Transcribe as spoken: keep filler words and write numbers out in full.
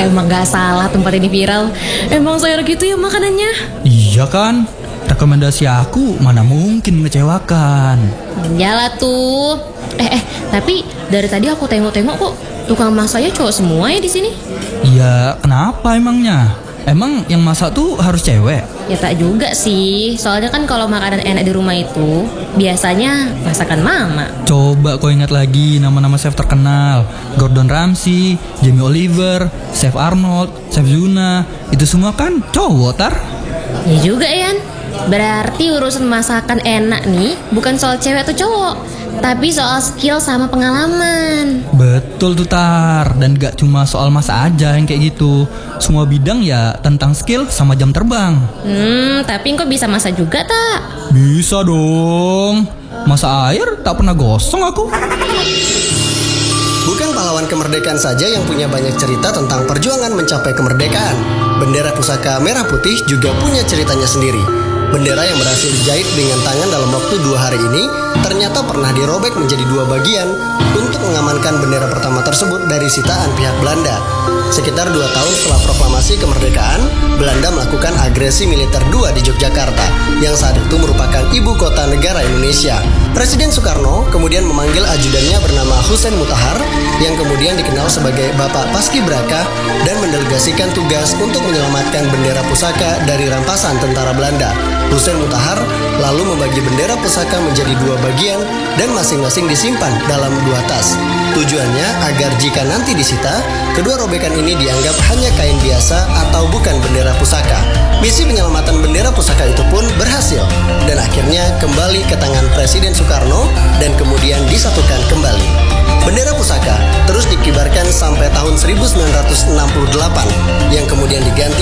Emang gak salah tempat ini viral. Emang sayur gitu ya makanannya. Iya kan? Rekomendasi aku mana mungkin mengecewakan. Iyalah tuh. Eh eh, tapi dari tadi aku tengok-tengok kok tukang masaknya cowok semua ya di sini. Iya, kenapa emangnya? Emang yang masak tuh harus cewek? Ya tak juga sih. Soalnya kan kalau makanan enak di rumah itu biasanya masakan mama. Coba kau ingat lagi nama-nama chef terkenal. Gordon Ramsay, Jamie Oliver, Chef Arnold, Chef Zuna. Itu semua kan cowok, Tar. Ya juga Yan. Berarti urusan masakan enak nih bukan soal cewek atau cowok, tapi soal skill sama pengalaman. Betul tuh, Tar. Dan gak cuma soal masak aja yang kayak gitu. Semua bidang ya tentang skill sama jam terbang. Hmm, tapi kok bisa masak juga tak? Bisa dong. Masak air tak pernah gosong aku. Bukan pahlawan kemerdekaan saja yang punya banyak cerita tentang perjuangan mencapai kemerdekaan. Bendera pusaka merah putih juga punya ceritanya sendiri. Bendera yang berhasil dijahit dengan tangan dalam waktu dua hari ini ternyata pernah dirobek menjadi dua bagian untuk mengamankan bendera pertama tersebut dari sitaan pihak Belanda. Sekitar dua tahun setelah proklamasi kemerdekaan, Belanda melakukan agresi militer dua di Yogyakarta, yang saat itu merupakan ibu kota negara Indonesia. Presiden Soekarno kemudian memanggil ajudannya bernama Hussein Mutahar, yang kemudian dikenal sebagai Bapak Paskibraka, dan mendelegasikan tugas untuk menyelamatkan bendera pusaka dari rampasan tentara Belanda. Hussein Mutahar lalu membagi bendera pusaka menjadi dua bagian dan masing-masing disimpan dalam dua tas. Tujuannya agar jika nanti disita, kedua robekan ini dianggap hanya kain biasa atau bukan bendera pusaka. Misi penyelamatan bendera pusaka itu pun berhasil dan akhirnya kembali ke tangan Presiden Soekarno dan kemudian disatukan kembali. Bendera pusaka terus dikibarkan sampai tahun seribu sembilan ratus enam puluh delapan yang kemudian diganti